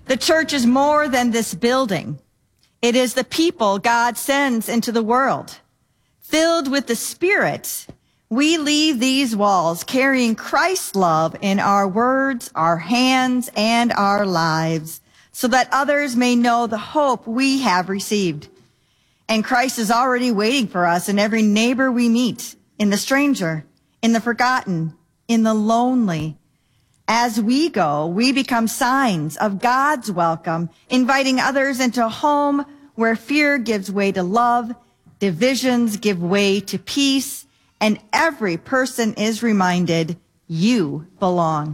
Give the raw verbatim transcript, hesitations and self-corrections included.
The church is more than this building. It is the people God sends into the world. Filled with the Spirit, we leave these walls carrying Christ's love in our words, our hands, and our lives, so that others may know the hope we have received. And Christ is already waiting for us in every neighbor we meet, in the stranger, in the forgotten, in the lonely. As we go, we become signs of God's welcome, inviting others into a home where fear gives way to love, divisions give way to peace, and every person is reminded, you belong.